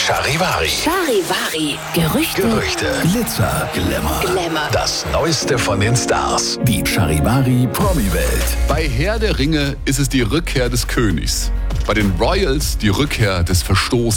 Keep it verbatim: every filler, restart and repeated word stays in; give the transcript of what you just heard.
Charivari. Charivari. Gerüchte. Gerüchte. Glitzer, Glamour. Glamour. Das Neueste von den Stars. Die Charivari Promi-Welt. Bei Herr der Ringe ist es die Rückkehr des Königs. Bei den Royals die Rückkehr des Verstoßenen.